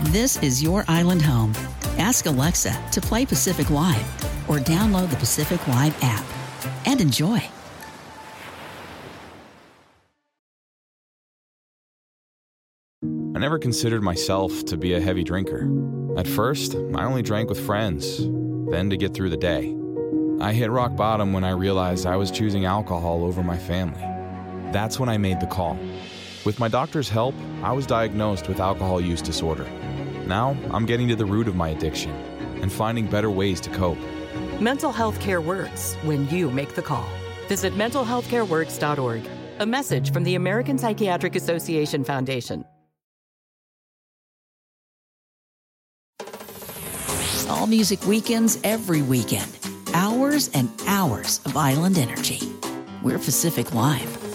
This is your island home. Ask Alexa to play Pacific Live or download the Pacific Live app and enjoy. I never considered myself to be a heavy drinker. At first, I only drank with friends, then to get through the day. I hit rock bottom when I realized I was choosing alcohol over my family. That's when I made the call. With my doctor's help, I was diagnosed with alcohol use disorder. Now, I'm getting to the root of my addiction and finding better ways to cope. Mental health care works when you make the call. Visit mentalhealthcareworks.org. A message from the American Psychiatric Association Foundation. All music weekends every weekend. Hours and hours of island energy. We're Pacific Live.